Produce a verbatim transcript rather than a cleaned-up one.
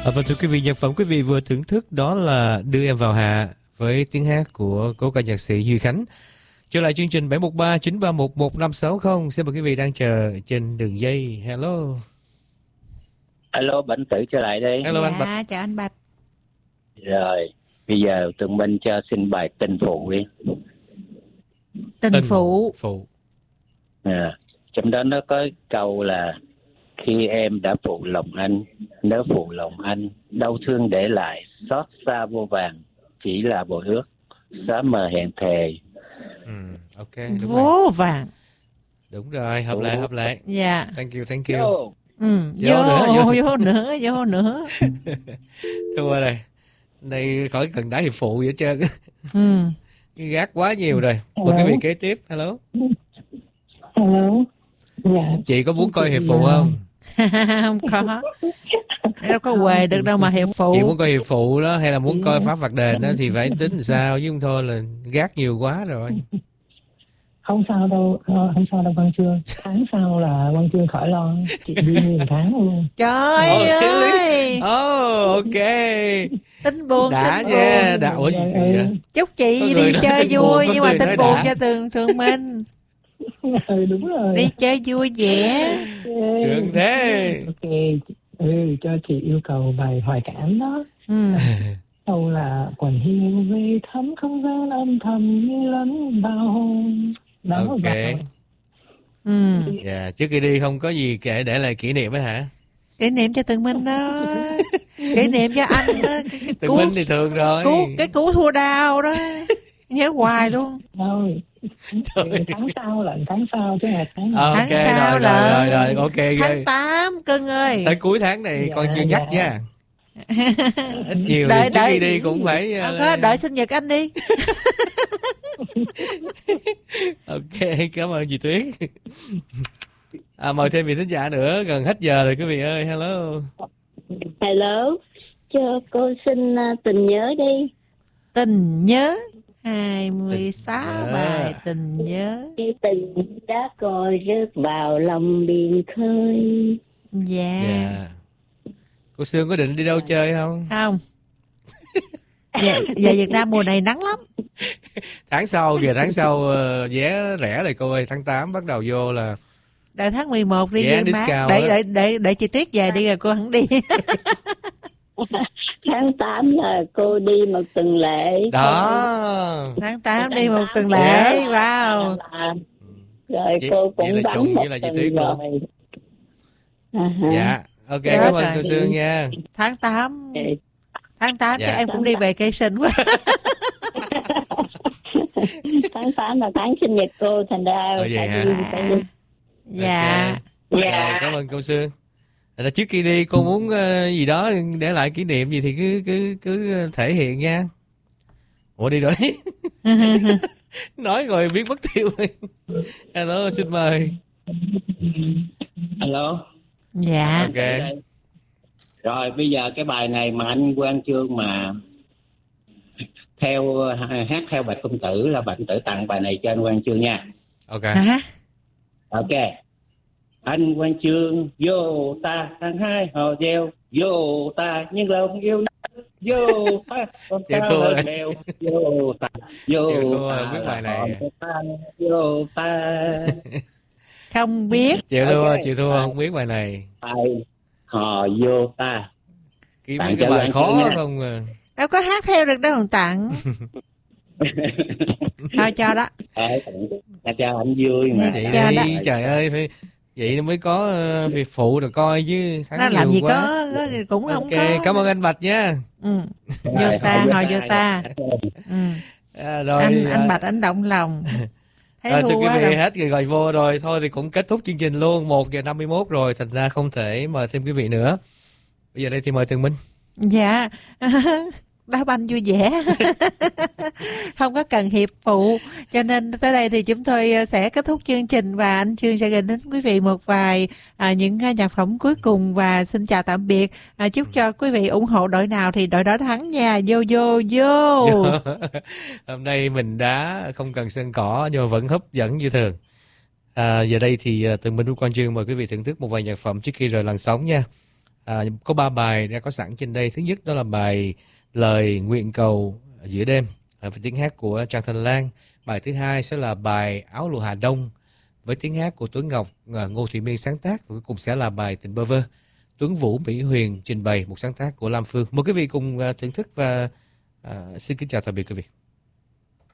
À, và thưa quý vị, nhạc phẩm quý vị vừa thưởng thức đó là Đưa Em Vào Hạ với tiếng hát của cố ca nhạc sĩ Duy Khánh. Trở lại chương trình bảy một ba chín ba một một năm sáu không. Xin mời quý vị đang chờ trên đường dây. Hello. Hello, Bảnh Tử trở lại đây. Hello dạ, anh Bạch. chào anh Bạch. Rồi, bây giờ Tường Minh cho xin bài Tình Phụ đi. Tình, Tình phụ. phụ. À, trong đó nó có câu là khi em đã phụ lòng anh, nếu phụ lòng anh, đau thương để lại, xót xa vô vàng, chỉ là bội ước, xóa mờ hẹn thề. Ừ, ok, đúng Vô rồi. vàng. Đúng rồi, hợp lệ, hợp lệ. Dạ. Thank you, thank you. Yo. Ừ, Vô vô, nữa, vô. vô nữa, vô nữa. Thua rồi. Đây khỏi cần đá hiệp phụ gì hết trơn. Ừ. Gác quá nhiều rồi. Mời quý vị kế tiếp. Hello. Hello. Dạ. Chị có muốn coi hiệp phụ không? Không có. Đâu có quề được đâu mà hiệp phụ. Chị muốn coi hiệp phụ đó hay là muốn coi Pháp Phạt Đền đó thì phải tính sao, chứ không thôi là gác nhiều quá rồi. Không sao đâu, không sao đâu Văn Chương. Tháng sau là Văn Chương khỏi lo, chị đi nguyên tháng luôn. Trời Oh, ơi. Oh, ok. Tính buồn, đã tính nha, buồn. đã. Ủa gì vậy? Chúc chị Có đi người nói chơi tính buồn, vui có nhưng mà người tính nói buồn đã. cho Tường Tường Minh. Ừ, đúng rồi. Đi chơi vui vẻ. Sướng thế. Ok, ừ, cho chị yêu cầu bài Hoài Cảm đó. Ừ. Câu là quần hiu về thắm không gian âm thầm như lẫn bao hôm. Đó, Ok. vào. Ừ. Dạ, trước khi đi không có gì kể để lại kỷ niệm ấy hả? Kỷ niệm cho Tường Minh đó. Kỷ niệm cho anh đó. Cái, cái Từng cú, Minh thì thường rồi. cú, cái cú thua đau đó. Nhớ hoài luôn. Thôi, tháng sau là tháng sau chứ là tháng À, ok, Tháng sau rồi, là- rồi, rồi, rồi, ok, Tháng ghê. tám cưng ơi. Tới cuối tháng này Dạ, con chưa nhắc dạ. nha. Ít nhiều Đợi- thì trước đợi- khi đi cũng phải... Không uh, có, đợi sinh nhật anh đi. Ok, cảm ơn chị Tuyết. À, mời thêm vị thính giả nữa, gần hết giờ rồi quý vị ơi. Hello. Hello, cho cô xin uh, tình nhớ đi. Tình nhớ hai mươi sáu Tình nhớ. bài tình nhớ. Khi tình đã còi rớt vào lòng biển khơi. Dạ. Dạ. Cô Sương có định đi đâu chơi không? Không. Dạ, về Việt Nam mùa này nắng lắm. Tháng sau kìa, tháng sau uh, vé rẻ rồi cô ơi. Tháng tám bắt đầu vô là... Đợi tháng mười một đi Dạ, đi discount má. Để, á. để, để, để chị Tuyết về đi rồi cô hẳn đi. Tháng tám là cô đi một tuần lễ. Đó. Tháng tám đi một tuần lễ. Yes. Wow. À, rồi Vậy- cô vậy cũng là bắn trùng một với là chị tuần Tuyết luôn. rồi. À, hả. Dạ. Ok, Chết cảm ơn rồi. cô Sương nha. Tháng tám. Ừ. Tháng tám Dạ. chắc em cũng đi về cây sinh quá. Tháng tám là tháng sinh nhật cô, thành ra Ờ, vậy phải hả? đi, phải đi. Dạ. Ok. Rồi, cảm ơn cô Sương. Là trước khi đi cô muốn uh, gì đó để lại kỷ niệm gì thì cứ cứ cứ thể hiện nha. Ủa đi rồi. Nói rồi biết mất tiêu. Hello, xin mời. Hello. Dạ. Ok. Rồi, bây giờ cái bài này mà anh Quang Chương mà theo hát theo Bạch Công Tử là Bạch Công Tử tặng bài này cho anh Quang Chương nha. Ok. Hả? Ok. Anh Quang Chương vô ta tháng hai hò reo, vô ta nhưng lòng yêu nắng, vô ta con Chịu ta thua hơi rồi. nghèo, vô ta vô Chịu thua ta rồi, biết bài này. là ta vô ta. Không biết. Chịu thua, Ok. chịu thua, không biết bài này. Bài hò vô ta. Kiếm Tặng mấy cái cho bài Quang khó Chương nha. không à. Đâu có hát theo được đâu tặng. Thôi cho đó. Ờ, là cho anh vui mà. Vậy Cho đi, đó. trời ơi, phải vậy mới có uh, việc phụ rồi coi chứ. Thắng Nó làm nhiều gì quá. có, có cũng không Ok, có. cảm ơn anh Bạch nha. Ừ. Vô Rồi, ta, hồi vô hồi ta. vô ta. Ừ. À, rồi, Anh anh à, Bạch anh động lòng. Thấy Rồi, thua thưa quý quá vị, rồi. hết rồi, rồi vô rồi. Thôi thì cũng kết thúc chương trình luôn. một giờ năm mươi mốt rồi, thành ra không thể mời thêm quý vị nữa. Bây giờ đây thì mời Tường Minh. Dạ. Đá banh vui vẻ. Không có cần hiệp phụ. Cho nên tới đây thì chúng tôi sẽ kết thúc chương trình và anh Chương sẽ gửi đến quý vị một vài à, những nhạc phẩm cuối cùng và xin chào tạm biệt. À, chúc cho quý vị ủng hộ đội nào thì đội đó thắng nha. Vô vô vô. Hôm nay mình đã không cần sân cỏ nhưng mà vẫn hấp dẫn như thường. À, giờ đây thì uh, Tường Minh Quang Chương mời quý vị thưởng thức một vài nhạc phẩm trước khi rời làn sóng nha. À, có ba bài đã có sẵn trên đây. Thứ nhất đó là bài Lời Nguyện Cầu Giữa Đêm với tiếng hát của Trang Thanh Lan. Bài thứ hai sẽ là bài Áo Lụa Hà Đông với tiếng hát của Tuấn Ngọc, Ngô Thụy Miên sáng tác, và cuối cùng sẽ là bài Tình Bơ Vơ, Tuấn Vũ Mỹ Huyền trình bày, một sáng tác của Lam Phương. Mời quý vị cùng thưởng thức và à, xin kính chào tạm biệt quý vị.